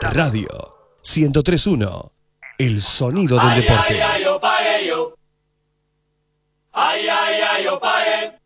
Radio 103.1. El sonido del deporte. Ay, ay, ay, yo pagué.